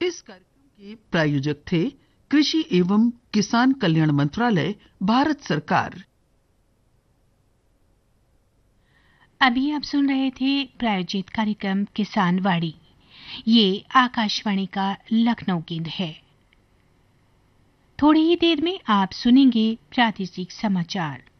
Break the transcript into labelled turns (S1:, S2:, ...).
S1: इस कार्यक्रम के प्रायोजक थे कृषि एवं किसान कल्याण मंत्रालय, भारत सरकार।
S2: अभी आप सुन रहे थे प्रायोजित कार्यक्रम किसान वाणी। ये आकाशवाणी का लखनऊ केंद्र है। थोड़ी ही देर में आप सुनेंगे प्रादेशिक समाचार।